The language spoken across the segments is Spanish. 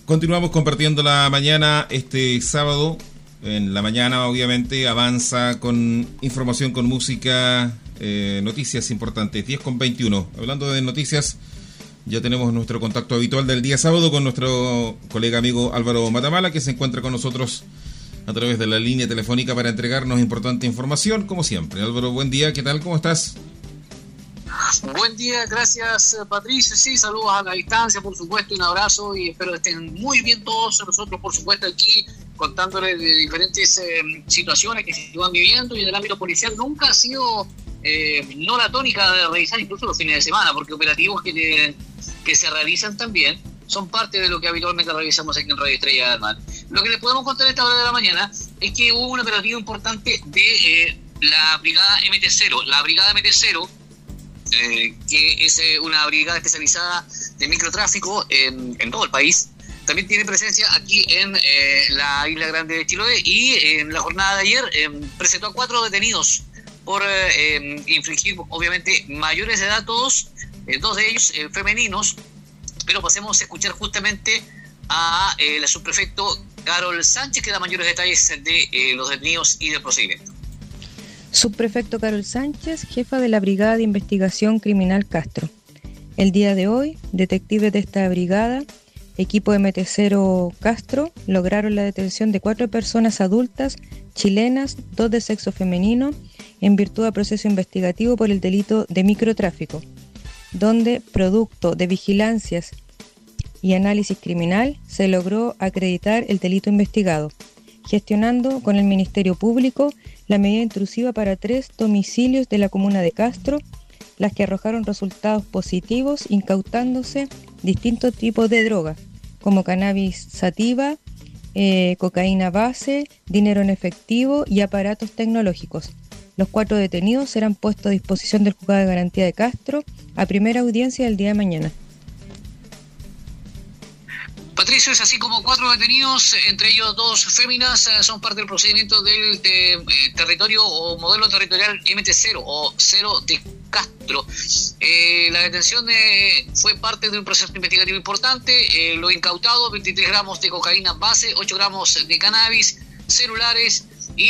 Continuamos compartiendo la mañana este sábado. En la mañana, obviamente, avanza con información, con música, noticias importantes. 10:21. Hablando de noticias, ya tenemos nuestro contacto habitual del día sábado con nuestro colega amigo Álvaro Matamala, que se encuentra con nosotros a través de la línea telefónica para entregarnos importante información, como siempre. Álvaro, buen día. ¿Qué tal? ¿Cómo estás? Buen día, gracias Patricio. Sí, saludos a la distancia, por supuesto, un abrazo y espero que estén muy bien todos. Nosotros, por supuesto, aquí contándoles de diferentes situaciones que se van viviendo, y en el ámbito policial nunca ha sido no la tónica de realizar incluso los fines de semana, porque operativos que se realizan también son parte de lo que habitualmente realizamos aquí en Radio Estrella del Mar. Lo que les podemos contar a esta hora de la mañana es que hubo un operativo importante de la brigada MT0. La brigada MT0, que es una brigada especializada de microtráfico en todo el país, también tiene presencia aquí en la Isla Grande de Chiloé, y en la jornada de ayer presentó a 4 detenidos por infringir, obviamente, mayores de edad, todos, 2 de ellos femeninos. Pero pasemos a escuchar justamente a la subprefecto Carol Sánchez, que da mayores detalles de los detenidos y del procedimiento. Subprefecto Carol Sánchez, jefa de la Brigada de Investigación Criminal Castro. El día de hoy, detectives de esta brigada, equipo MT0 Castro, lograron la detención de 4 personas adultas chilenas, 2 de sexo femenino, en virtud del proceso investigativo por el delito de microtráfico, donde, producto de vigilancias y análisis criminal, se logró acreditar el delito investigado, gestionando con el Ministerio Público la medida intrusiva para 3 domicilios de la comuna de Castro, las que arrojaron resultados positivos, incautándose distintos tipos de drogas, como cannabis sativa, cocaína base, dinero en efectivo y aparatos tecnológicos. Los 4 detenidos serán puestos a disposición del Juzgado de Garantía de Castro a primera audiencia del día de mañana. Patricio, es así como 4 detenidos, entre ellos 2 féminas, son parte del procedimiento del territorio o modelo territorial MT0 o 0 de Castro. La detención fue parte de un proceso investigativo importante. Lo incautado: 23 gramos de cocaína base, 8 gramos de cannabis, celulares y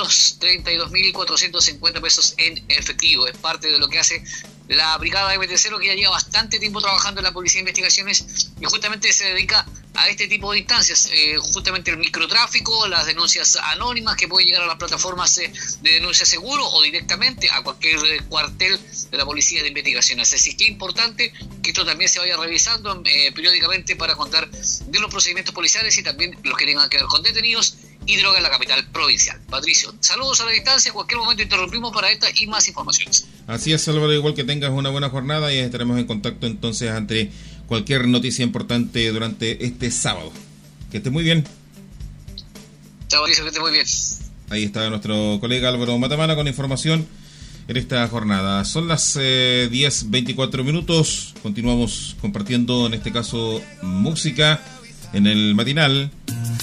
232.450 pesos en efectivo. Es parte de lo que hace la brigada MT0, que ya lleva bastante tiempo trabajando en la Policía de Investigaciones y justamente se dedica a este tipo de instancias, justamente el microtráfico, las denuncias anónimas que pueden llegar a las plataformas de denuncia seguro o directamente a cualquier cuartel de la Policía de Investigaciones. Así que es importante que esto también se vaya revisando periódicamente para contar de los procedimientos policiales y también los que tengan que ver con detenidos y droga en la capital provincial. Patricio, saludos a la distancia. En cualquier momento interrumpimos para esta y más informaciones. Así es, Álvaro, igual que tengas una buena jornada y estaremos en contacto entonces ante cualquier noticia importante durante este sábado. Que esté muy bien. Chao, Patricio, que esté muy bien. Ahí está nuestro colega Álvaro Matamala con información en esta jornada. Son las 10:24 minutos. Continuamos compartiendo, en este caso, música en el matinal.